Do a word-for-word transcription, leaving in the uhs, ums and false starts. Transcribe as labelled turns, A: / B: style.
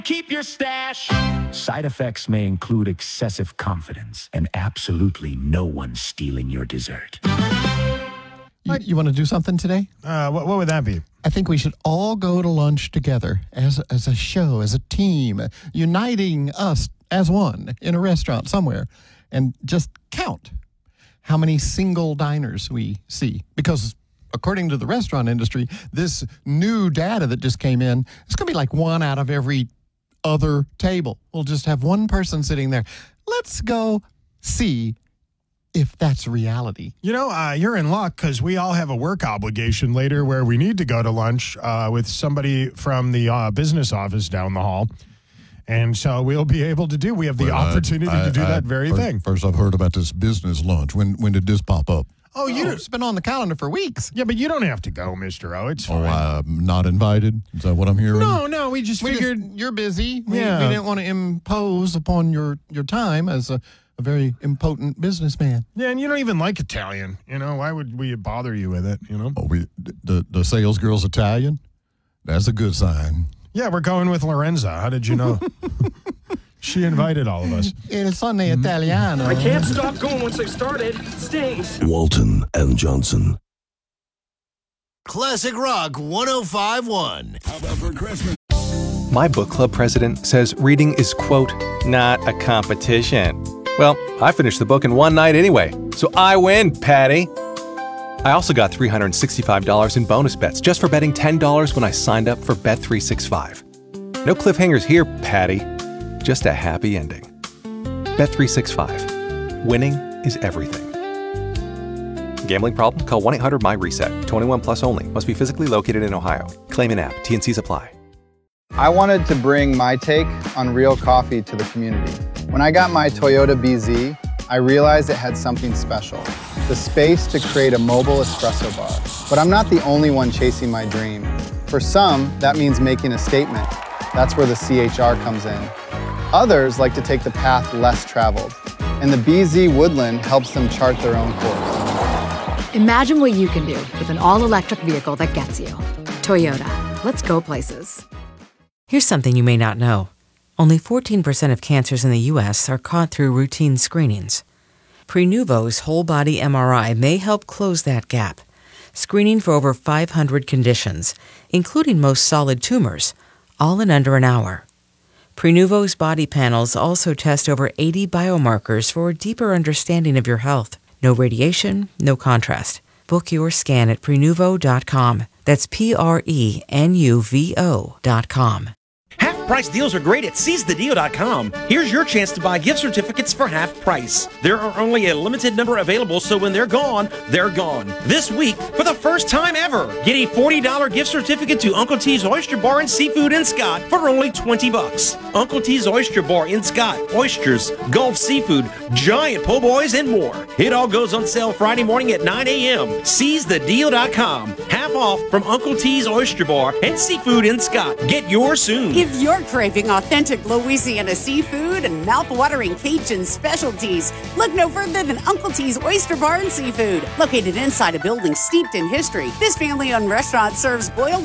A: Keep your stash. Side effects may include excessive confidence and absolutely no one stealing your dessert.
B: You, you want to do something today?
C: Uh, what, what would that be?
B: I think we should all go to lunch together as, as a show, as a team, uniting us as one in a restaurant somewhere, and just count how many single diners we see. Because according to the restaurant industry, this new data that just came in, it's going to be like one out of every other table. We'll just have one person sitting there. Let's go see if that's reality.
C: You know, uh, you're in luck because we all have a work obligation later where we need to go to lunch uh, with somebody from the uh, business office down the hall. And so we'll be able to do, we have the
D: well,
C: opportunity
D: I, I,
C: to do
D: I,
C: that very
D: first,
C: thing.
D: First, I've heard about this business lunch. When when did this pop up?
C: Oh, you
B: Oh, it's been on the calendar for weeks.
C: Yeah, but you don't have to go, Mister O. It's
D: Oh,
C: fine.
D: I'm not invited? Is that what I'm hearing?
C: no, no, we just
B: We
C: figured.
B: just, you're busy. We,
C: Yeah.
B: we didn't want to impose upon your, your time as a, a very impotent businessman.
C: Yeah, and you don't even like Italian. You know, why would we bother you with it, you know?
D: Oh, we the, the sales girl's Italian? That's a good sign.
C: Yeah, we're going with Lorenza. How did you know? She invited all of us.
B: Il sonne italiano.
E: I can't stop going once I've started. It stings.
F: Walton and Johnson.
G: Classic Rock one oh five point one.
F: How about for Christmas?
H: My book club president says reading is, quote, not a competition. Well, I finished the book in one night anyway, so I win, Patty. I also got three hundred sixty-five dollars in bonus bets just for betting ten dollars when I signed up for Bet three sixty-five. No cliffhangers here, Patty. Just a happy ending. Bet three sixty-five. Winning is everything. Gambling problem? Call one eight hundred my reset. twenty-one plus only. Must be physically located in Ohio. Claim in app. T N Cs apply.
I: I wanted to bring my take on real coffee to the community. When I got my Toyota B Z, I realized it had something special. The space to create a mobile espresso bar. But I'm not the only one chasing my dream. For some, that means making a statement. That's where the C H R comes in. Others like to take the path less traveled, and the B Z Woodland helps them chart their own course.
J: Imagine what you can do with an all-electric vehicle that gets you. Toyota. Let's go places.
K: Here's something you may not know. Only fourteen percent of cancers in the U S are caught through routine screenings. Prenuvo's whole-body M R I may help close that gap, screening for over five hundred conditions, including most solid tumors, all in under an hour. Prenuvo's body panels also test over eighty biomarkers for a deeper understanding of your health. No radiation, no contrast. Book your scan at Prenuvo dot com. That's P R E N U V O dot com.
E: Half-price deals are great at seize the deal dot com. Here's your chance to buy gift certificates for half price. There are only a limited number available, so when they're gone, they're gone. This week, for the first time ever, get a forty dollars gift certificate to Uncle T's Oyster Bar and Seafood in Scott for only twenty bucks. Uncle T's Oyster Bar in Scott, oysters, Gulf seafood, giant po' boys, and more. It all goes on sale Friday morning at nine a.m. seize the deal dot com. Half off from Uncle T's Oyster Bar and Seafood in Scott. Get yours soon.
L: If you're craving authentic Louisiana seafood and mouth-watering Cajun specialties, look no further than Uncle T's Oyster Bar and Seafood. Located inside a building steeped in history, this family-owned restaurant serves boiled